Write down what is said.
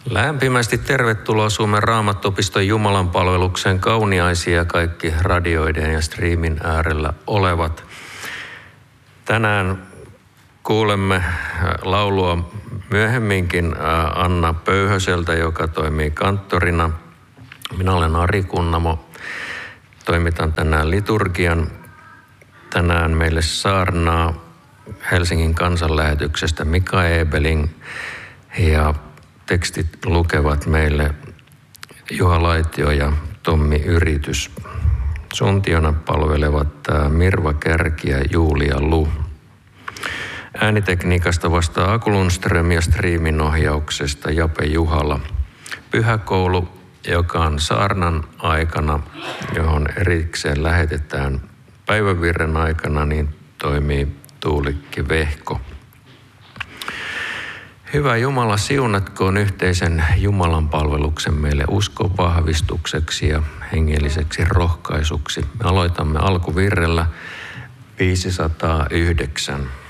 Lämpimästi tervetuloa Suomen Raamattuopiston Jumalanpalvelukseen kauniaisia kaikki radioiden ja striimin äärellä olevat. Tänään kuulemme laulua myöhemminkin Anna Pöyhöseltä, joka toimii kanttorina. Minä olen Ari Kunnamo, toimitan tänään liturgian. Tänään meille saarnaa Helsingin kansanlähetyksestä Mika Ebeling ja tekstit lukevat meille Juha Laitio ja Tommi Yritys. Suntiona palvelevat Mirva Kärki ja Julia Lu. Äänitekniikasta vastaa Aku Lundström ja striimin ohjauksesta Jape Juhala. Pyhäkoulu, joka on saarnan aikana, johon erikseen lähetetään päivävirren aikana, niin toimii Tuulikki Vehko. Hyvä Jumala, siunatkoon yhteisen Jumalan palveluksen meille uskon vahvistukseksi ja hengelliseksi rohkaisuksi. Me aloitamme alkuvirrellä 509.